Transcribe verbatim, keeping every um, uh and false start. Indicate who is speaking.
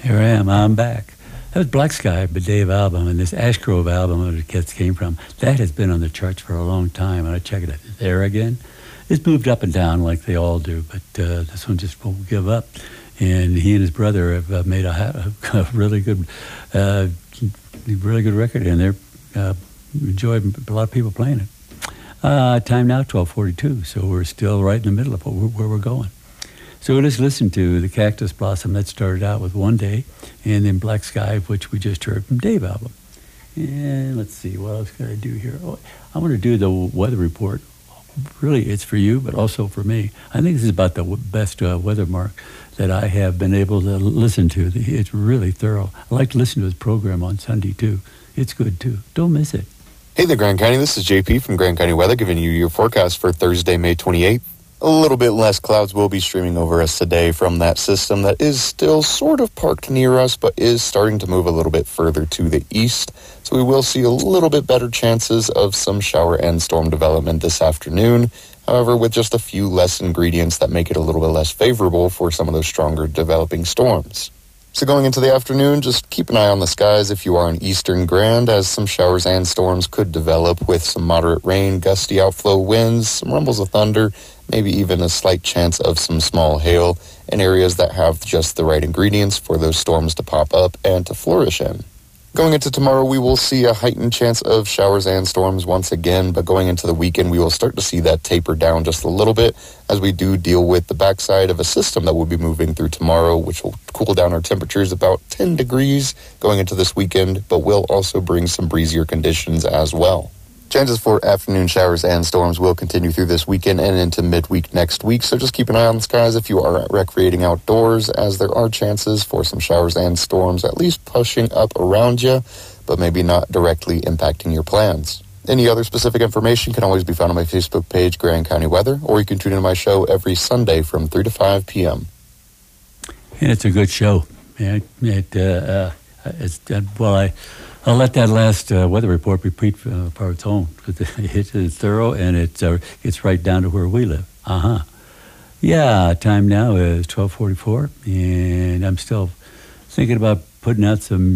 Speaker 1: Here I am. I'm back. That was Black Sky by Dave album, and this Ash Grove album where the kids came from, that has been on the charts for a long time, and I check it out. There again. It's moved up and down like they all do, but uh, this one just won't give up. And he and his brother have uh, made a, a really good, uh, really good record, and they're uh, enjoyed a lot of people playing it. Uh, time now, twelve forty-two, so we're still right in the middle of where we're going. So let's listen to the Cactus Blossom that started out with One Day, and then Black Sky, which we just heard from Dave album. And let's see, what else can I do here? Oh, I want to do the weather report. Really, it's for you, but also for me. I think this is about the best uh, weather mark that I have been able to listen to. It's really thorough. I like to listen to his program on Sunday, too. It's good, too. Don't miss it.
Speaker 2: Hey there, Grand County. This is J P from Grand County Weather, giving you your forecast for Thursday, May twenty-eighth. A little bit less clouds will be streaming over us today from that system that is still sort of parked near us, but is starting to move a little bit further to the east. So we will see a little bit better chances of some shower and storm development this afternoon. However, with just a few less ingredients that make it a little bit less favorable for some of those stronger developing storms. So going into the afternoon, just keep an eye on the skies if you are in eastern Grand, as some showers and storms could develop with some moderate rain, gusty outflow winds, some rumbles of thunder, maybe even a slight chance of some small hail in areas that have just the right ingredients for those storms to pop up and to flourish in. Going into tomorrow, we will see a heightened chance of showers and storms once again, but going into the weekend, we will start to see that taper down just a little bit as we do deal with the backside of a system that will be moving through tomorrow, which will cool down our temperatures about ten degrees going into this weekend, but will also bring some breezier conditions as well. Chances for afternoon showers and storms will continue through this weekend and into midweek next week, so just keep an eye on the skies if you are recreating outdoors, as there are chances for some showers and storms at least pushing up around you, but maybe not directly impacting your plans. Any other specific information can always be found on my Facebook page, Grand County Weather, or you can tune into my show every Sunday from three to five p.m.
Speaker 1: And it's a good show. It, it, uh, uh, it's, uh, well, I... I'll let that last uh, weather report repeat uh, for its own. It is thorough, and it's uh, it's right down to where we live. Uh-huh. Yeah, time now is twelve forty-four, and I'm still thinking about putting out some